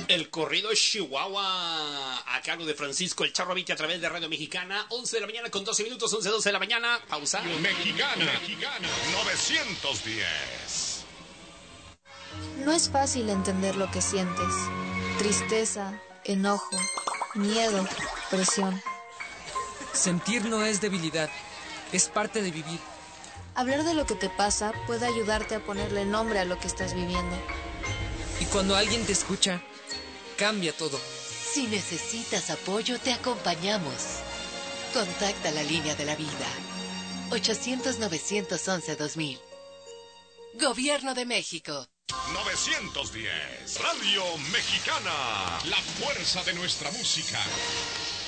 El corrido Chihuahua, a cargo de Francisco El Charro Vite a través de Radio Mexicana, 11 de la mañana con 12 minutos, 11:12 de la mañana, pausa. Mexicana 910. No es fácil entender lo que sientes. Tristeza, enojo, miedo, presión. Sentir no es debilidad, es parte de vivir. Hablar de lo que te pasa puede ayudarte a ponerle nombre a lo que estás viviendo. Y cuando alguien te escucha, cambia todo. Si necesitas apoyo, te acompañamos. Contacta la línea de la vida. 800-911-2000. Gobierno de México. 910. Radio Mexicana. La fuerza de nuestra música.